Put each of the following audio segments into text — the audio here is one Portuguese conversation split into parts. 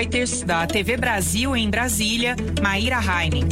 Da TV Brasil em Brasília, Maíra Heine.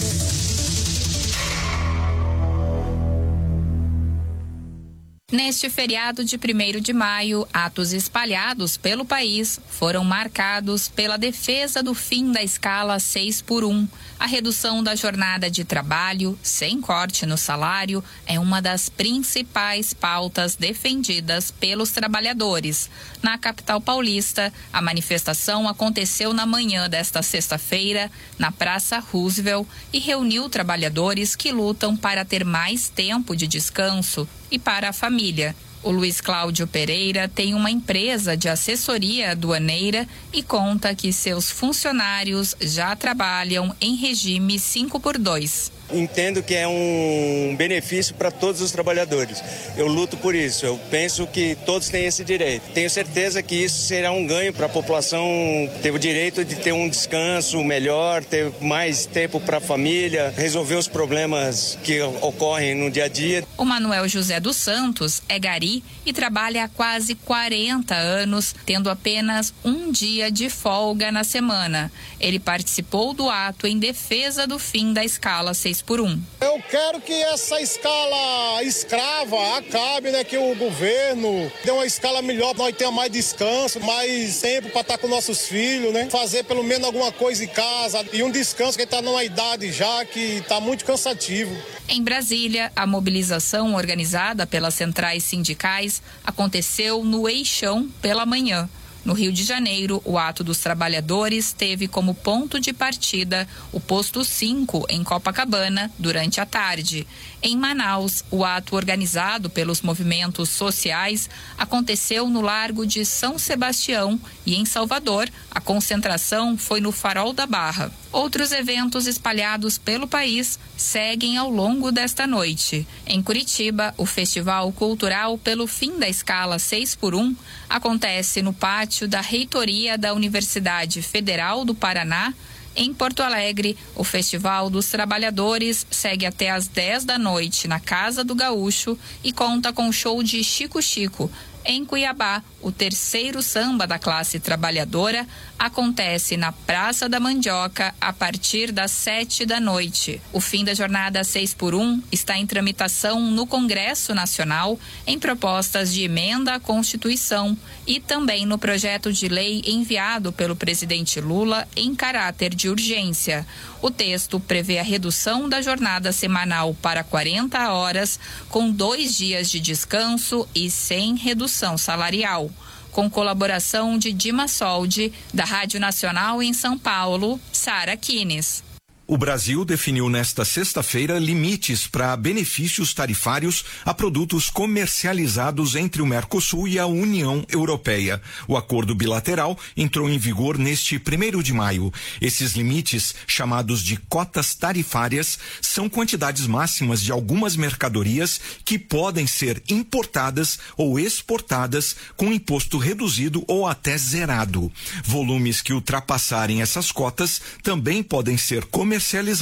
Neste feriado de 1º de maio, atos espalhados pelo país foram marcados pela defesa do fim da escala 6x1. A redução da jornada de trabalho, sem corte no salário, é uma das principais pautas defendidas pelos trabalhadores. Na capital paulista, a manifestação aconteceu na manhã desta sexta-feira, na Praça Roosevelt, e reuniu trabalhadores que lutam para ter mais tempo de descanso e para a família. O Luiz Cláudio Pereira tem uma empresa de assessoria aduaneira e conta que seus funcionários já trabalham em regime 5x2. Entendo que é um benefício para todos os trabalhadores. Eu luto por isso. Eu penso que todos têm esse direito. Tenho certeza que isso será um ganho para a população ter o direito de ter um descanso melhor, ter mais tempo para a família, resolver os problemas que ocorrem no dia a dia. O Manuel José dos Santos é gari e trabalha há quase 40 anos, tendo apenas um dia de folga na semana. Ele participou do ato em defesa do fim da escala 6x1. Eu quero que essa escala escrava acabe, né? Que o governo dê uma escala melhor, nós tenhamos mais descanso, mais tempo para estar com nossos filhos, né? Fazer pelo menos alguma coisa em casa e um descanso que está numa idade já que está muito cansativo. Em Brasília, a mobilização organizada pelas centrais sindicais aconteceu no Eixão pela manhã. No Rio de Janeiro, o ato dos trabalhadores teve como ponto de partida o posto 5 em Copacabana durante a tarde. Em Manaus, o ato organizado pelos movimentos sociais aconteceu no Largo de São Sebastião e em Salvador, a concentração foi no Farol da Barra. Outros eventos espalhados pelo país seguem ao longo desta noite. Em Curitiba, o Festival Cultural pelo Fim da Escala 6x1 acontece no pátio da Reitoria da Universidade Federal do Paraná. Em Porto Alegre, o Festival dos Trabalhadores segue até às 10 da noite na Casa do Gaúcho e conta com show de Chico Chico. Em Cuiabá, o terceiro samba da classe trabalhadora acontece na Praça da Mandioca a partir das 7 da noite. O fim da jornada 6x1 está em tramitação no Congresso Nacional em propostas de emenda à Constituição e também no projeto de lei enviado pelo presidente Lula em caráter de urgência. O texto prevê a redução da jornada semanal para 40 horas, com 2 dias de descanso e sem redução salarial. Com colaboração de Dima Soldi, da Rádio Nacional em São Paulo, Sara Kines. O Brasil definiu nesta sexta-feira limites para benefícios tarifários a produtos comercializados entre o Mercosul e a União Europeia. O acordo bilateral entrou em vigor neste 1º de maio. Esses limites, chamados de cotas tarifárias, são quantidades máximas de algumas mercadorias que podem ser importadas ou exportadas com imposto reduzido ou até zerado. Volumes que ultrapassarem essas cotas também podem ser comercializados,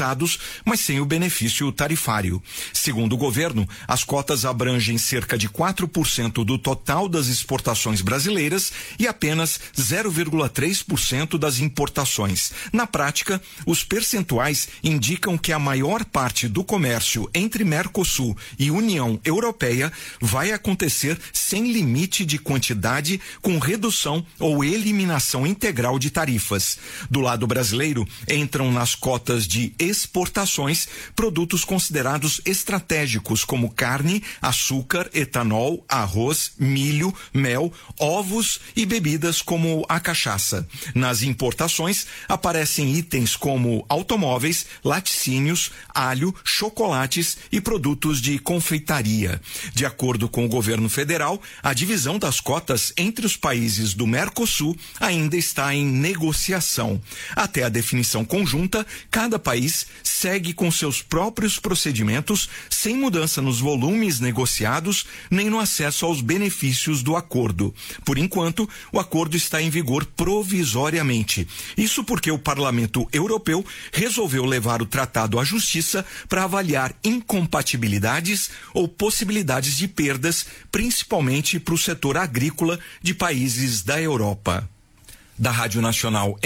mas sem o benefício tarifário. Segundo o governo, as cotas abrangem cerca de 4% do total das exportações brasileiras e apenas 0,3% das importações. Na prática, os percentuais indicam que a maior parte do comércio entre Mercosul e União Europeia vai acontecer sem limite de quantidade, com redução ou eliminação integral de tarifas. Do lado brasileiro, entram nas cotas de exportações produtos considerados estratégicos como carne, açúcar, etanol, arroz, milho, mel, ovos e bebidas como a cachaça. Nas importações aparecem itens como automóveis, laticínios, alho, chocolates e produtos de confeitaria. De acordo com o governo federal, a divisão das cotas entre os países do Mercosul ainda está em negociação. Até a definição conjunta, cada país segue com seus próprios procedimentos, sem mudança nos volumes negociados nem no acesso aos benefícios do acordo. Por enquanto, o acordo está em vigor provisoriamente. Isso porque o Parlamento Europeu resolveu levar o tratado à Justiça para avaliar incompatibilidades ou possibilidades de perdas, principalmente para o setor agrícola de países da Europa. Da Rádio Nacional